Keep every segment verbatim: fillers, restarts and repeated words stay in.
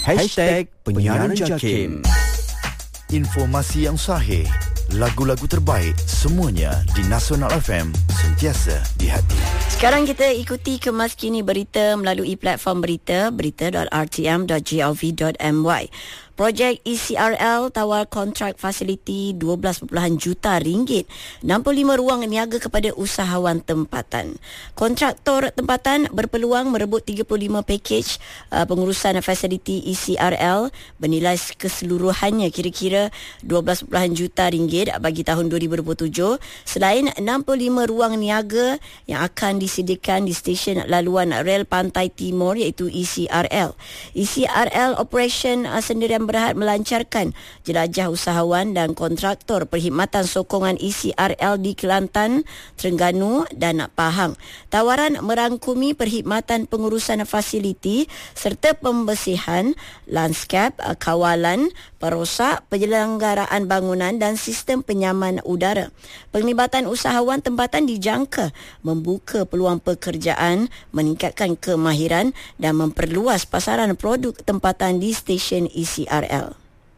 Hashtag Penyiaran JAKIM. Informasi yang sahih, lagu-lagu terbaik, semuanya di Nasional F M, sentiasa di hati. Sekarang kita ikuti kemas kini berita melalui platform berita berita dot r t m dot gov dot m y. Projek E C R L tawar kontrak fasiliti dua belas juta ringgit, enam puluh lima ruang niaga kepada usahawan tempatan. Kontraktor tempatan berpeluang merebut tiga puluh lima pakej uh, pengurusan fasiliti E C R L bernilai keseluruhannya kira-kira dua belas juta ringgit bagi tahun dua ribu dua puluh tujuh, selain enam puluh lima ruang niaga yang akan disediakan di stesen laluan rel Pantai Timur iaitu E C R L. E C R L Operation uh, sendirian berhad melancarkan jelajah usahawan dan kontraktor perkhidmatan sokongan E C R L di Kelantan, Terengganu dan Pahang. Tawaran merangkumi perkhidmatan pengurusan fasiliti serta pembersihan, lanskap, kawalan, perosak, penyelenggaraan bangunan dan sistem penyaman udara. Penglibatan usahawan tempatan dijangka membuka peluang pekerjaan, meningkatkan kemahiran dan memperluas pasaran produk tempatan di stesen E C R L.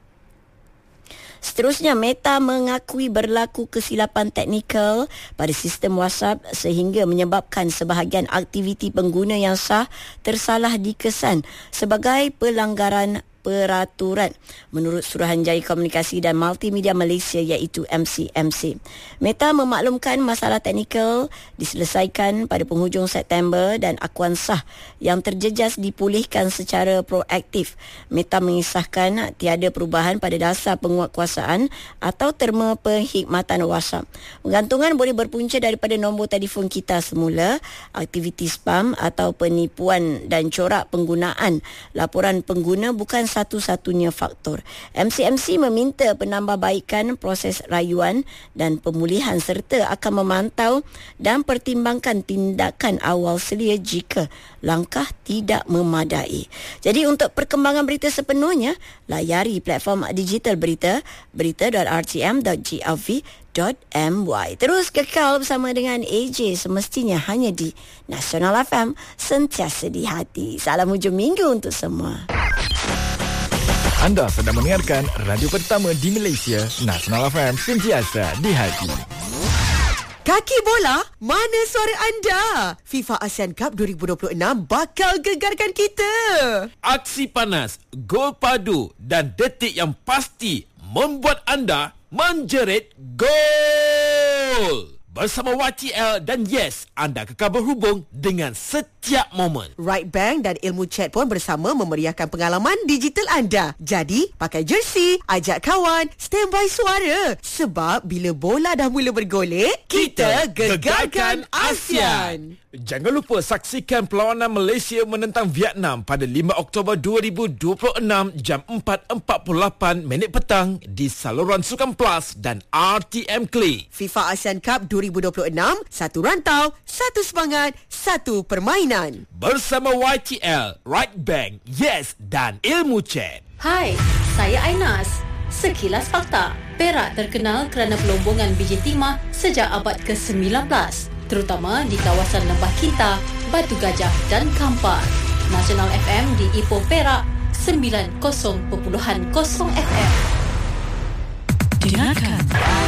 Seterusnya, Meta mengakui berlaku kesilapan teknikal pada sistem WhatsApp sehingga menyebabkan sebahagian aktiviti pengguna yang sah tersalah dikesan sebagai pelanggaran peraturan menurut Suruhanjaya Komunikasi dan Multimedia Malaysia iaitu M C M C. Meta memaklumkan masalah teknikal diselesaikan pada penghujung September dan akuan sah yang terjejas dipulihkan secara proaktif. Meta mengisahkan tiada perubahan pada dasar penguatkuasaan atau terma perkhidmatan WhatsApp. Penggantungan boleh berpunca daripada nombor telefon kita semula, aktiviti spam atau penipuan dan corak penggunaan. Laporan pengguna bukan satu-satunya faktor. M C M C meminta penambahbaikan proses rayuan dan pemulihan serta akan memantau dan pertimbangkan tindakan awal selia jika langkah tidak memadai. Jadi untuk perkembangan berita sepenuhnya, layari platform digital berita berita dot r t m dot gov dot m y. Terus kekal bersama dengan A J semestinya hanya di Nasional F M, sentiasa di hati. Salam hujung minggu untuk semua. Anda sedang mendengarkan radio pertama di Malaysia, Nasional F M, sentiasa di hati. Kaki bola, mana suara anda? FIFA Asian Cup dua ribu dua puluh enam bakal gegarkan kita. Aksi panas, gol padu dan detik yang pasti membuat anda menjerit gol. Bersama Y T L dan Yes, anda kekal berhubung dengan setiap momen. Right Bank dan Ilmu Chat pun bersama memeriahkan pengalaman digital anda. Jadi, pakai jersey, ajak kawan, standby suara. Sebab bila bola dah mula bergolek, kita gegarkan ASEAN. Jangan lupa saksikan perlawanan Malaysia menentang Vietnam pada lima Oktober dua ribu dua puluh enam jam empat empat puluh lapan minit petang di saluran Sukan Plus dan R T M Klik. FIFA Asian Cup dua ribu dua puluh enam, satu rantau, satu semangat, satu permainan. Bersama Y T L, Right Bank, Yes dan Ilmu Chat. Hai, saya Ainas. Sekilas fakta, Perak terkenal kerana pelombongan biji timah sejak abad ke sembilan belas, terutama di kawasan Lembah Kinta, Batu Gajah dan Kampar. Nasional F M di Ipoh Perak sembilan puluh kosong F M. Dengarkan